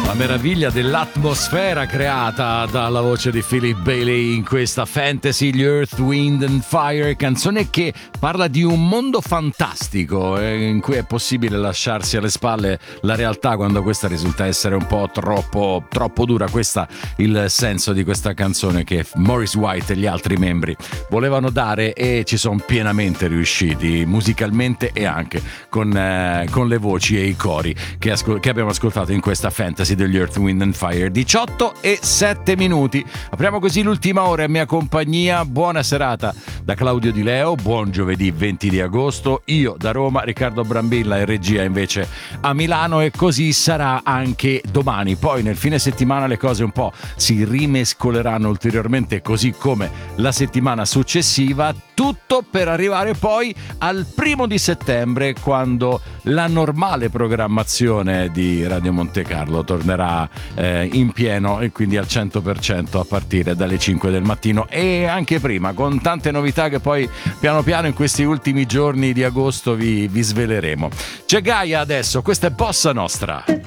La meraviglia dell'atmosfera creata dalla voce di Philip Bailey in questa Fantasy, gli Earth, Wind and Fire, canzone che parla di un mondo fantastico in cui è possibile lasciarsi alle spalle la realtà quando questa risulta essere un po' troppo dura. Questo è il senso di questa canzone che Maurice White e gli altri membri volevano dare, e ci sono pienamente riusciti musicalmente e anche con le voci e i cori che abbiamo ascoltato in questa Fantasy degli Earth, Wind and Fire. 18:07. Apriamo così l'ultima ora in mia compagnia. Buona serata da Claudio Di Leo, buon giovedì 20 di agosto, io da Roma, Riccardo Brambilla in regia invece a Milano, e così sarà anche domani. Poi nel fine settimana le cose un po' si rimescoleranno ulteriormente, così come la settimana successiva, tutto per arrivare poi al 1° di settembre, quando la normale programmazione di Radio Monte Carlo tornerà in pieno, e quindi al 100% a partire dalle 5 del mattino, e anche prima, con tante novità che poi piano piano in questi ultimi giorni di agosto vi sveleremo. C'è Gaia adesso, questa è Bossa Nostra.